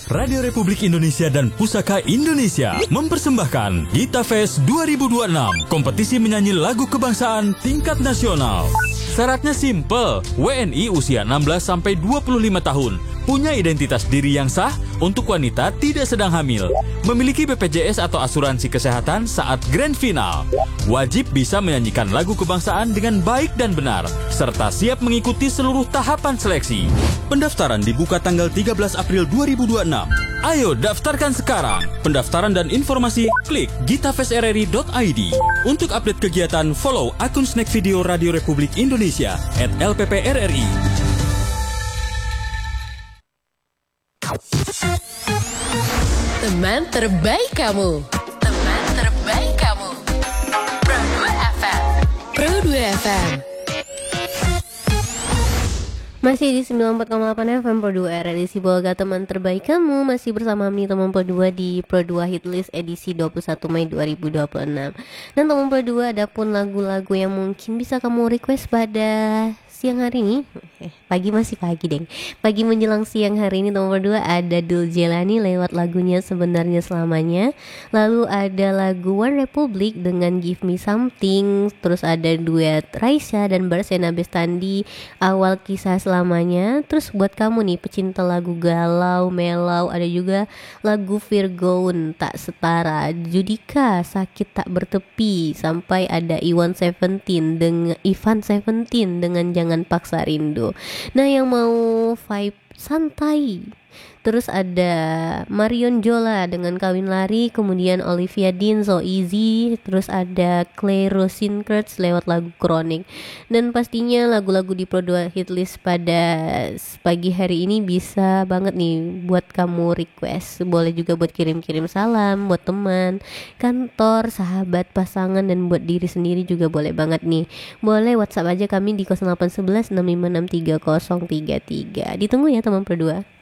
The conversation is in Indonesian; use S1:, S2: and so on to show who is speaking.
S1: Radio Republik Indonesia dan Pusaka Indonesia mempersembahkan Gita Fest 2026, kompetisi menyanyi lagu kebangsaan tingkat nasional. Syaratnya simple, WNI usia 16-25 tahun, punya identitas diri yang sah, untuk wanita tidak sedang hamil, memiliki BPJS atau asuransi kesehatan saat grand final, wajib bisa menyanyikan lagu kebangsaan dengan baik dan benar, serta siap mengikuti seluruh tahapan seleksi. Pendaftaran dibuka tanggal 13 April 2026. Ayo daftarkan sekarang. Pendaftaran dan informasi klik gitafestrri.id. Untuk update kegiatan, follow akun Snack Video Radio Republik Indonesia @LPPRRI.
S2: Teman terbaik kamu. Teman terbaik kamu. Pro 2 FM. Pro 2 FM.
S3: Masih di 94,8 FM Pro 2 RRI Sibolga, teman terbaik kamu. Masih bersama kami teman Pro 2 di Pro 2 Hitlist edisi 21 Mei 2026. Dan teman Pro 2, ada pun lagu-lagu yang mungkin bisa kamu request pada siang hari ini. Pagi masih pagi deng. Pagi menjelang siang hari ini nomor 2 ada Dul Jelani lewat lagunya Sebenarnya Selamanya. Lalu ada lagu One Republic dengan Give Me Something. Terus ada duet Raisa dan Barsena Bestandi Awal Kisah Selamanya. Terus buat kamu nih pecinta lagu galau, melau, ada juga lagu Virgoun Tak Setara, Judika Sakit Tak Bertepi, sampai ada Ivan Seventeen dengan Jangan Paksa Rindu. Nah, yang mau vibe santai, terus ada Marion Jola dengan Kawin Lari, kemudian Olivia Dean So Easy, terus ada Clay Rosinkerts lewat lagu Kronik. Dan pastinya lagu-lagu di Pro 2 Hitlist pada pagi hari ini bisa banget nih buat kamu request. Boleh juga buat kirim-kirim salam buat teman, kantor, sahabat, pasangan, dan buat diri sendiri juga boleh banget nih. Boleh WhatsApp aja kami di 0811 656 3033. Ditunggu ya teman Pro 2.